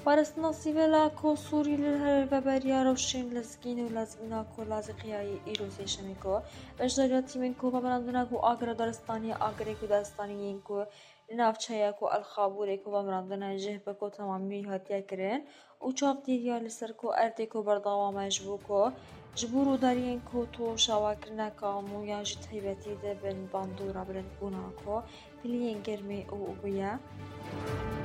پارستنا سیویلا کو سوری لهر ببریا روشین لزگین و لزگینا کو لازقیای ایروسی شمیکو بجداریا تیمین کو بمراندنا کو آگر دارستانی آگری کو دارستانیین کو نافچهیا کو الخابوری کو بمراندنا جه بکو تمامی هاتیا کرن و چاف دیریا لسر کو ارتی کو برداوا مجبو کو جبورو دارین کو تو شواکرنا کامو یا جت هیبتی ده بن باندورا برند بونا کو پلین گرمی او بیا